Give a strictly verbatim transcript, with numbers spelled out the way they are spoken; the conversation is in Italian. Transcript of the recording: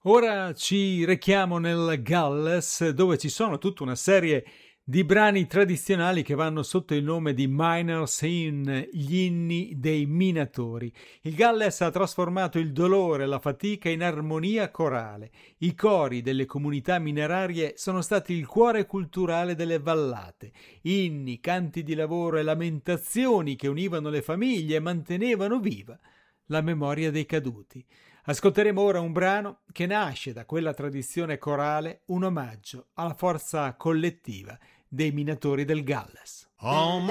Ora ci rechiamo nel Galles, dove ci sono tutta una serie di brani tradizionali che vanno sotto il nome di Miners in, gli inni dei minatori. Il Galles ha trasformato il dolore e la fatica in armonia corale. I cori delle comunità minerarie sono stati il cuore culturale delle vallate. Inni, canti di lavoro e lamentazioni che univano le famiglie e mantenevano viva la memoria dei caduti. Ascolteremo ora un brano che nasce da quella tradizione corale, un omaggio alla forza collettiva dei minatori del Galles. Oh,